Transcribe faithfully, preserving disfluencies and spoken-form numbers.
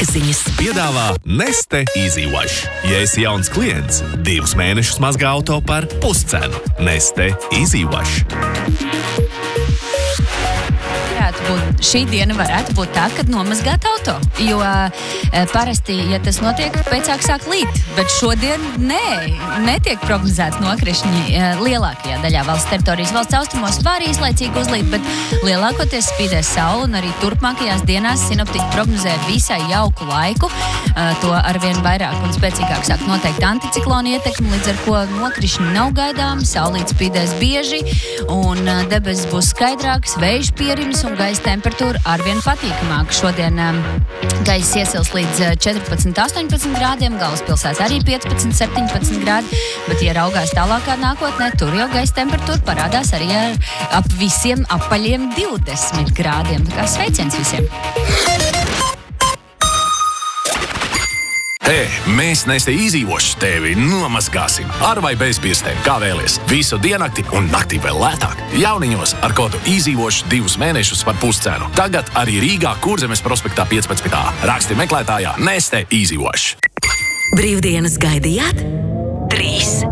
Laika ziņas. Piedāvā Neste Easy Wash. Ja esi jauns klients, divus mēnešus mazgā auto par puscenu. Neste Easy Wash. Būt, šī diena varētu būt tā, kad nomazgāt auto, jo e, parasti, ja tas notiek, pēcāk sāk līt, bet šodien nē, netiek prognozēts nokrišņi e, lielākajā daļā valsts teritorijas. Valsts austrumos var īslaicīgi uzlīt, bet lielākoties spīdēs saule un arī turpmākajās dienās sinoptiķi prognozē visai jauku laiku, e, to arvien vairāk un spēcīgāk sāk noteikt anticiklona ietekmi, līdz ar ko nokrišņi nav gaidām, saulīt spīdēs bieži un e, debesis būs skaidrāks, vējš pierims un gaisa temperatūra arvien patīkamāka. Šodien um, gaiss iesils līdz četrpadsmit astoņpadsmit grādiem, galvaspilsētā arī piecpadsmit septiņpadsmit grādi, bet, ja raugās tālākā nākotnē, tur jau gaisa temperatūra parādās arī ar ap visiem apaļiem divdesmit grādiem. Tā kā sveiciens visiem! Hei, mēs Neste Easy Wash tevi nomazgāsim. Ar vai bez pirstēm, kā vēlies. Visu diennakti un naktī vēl lētāk. Jauniņos ar kodu Easy Wash divus mēnešus par puscenu. Tagad arī Rīgā Kurzemes prospektā piecpadsmit. Raksti meklētājā Neste Easy Wash. Brīvdienas gaidījāt? Trīs.